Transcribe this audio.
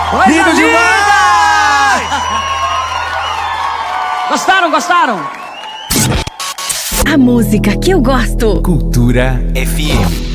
Lindo demais! Gostaram, gostaram? A música que eu gosto. Cultura FM.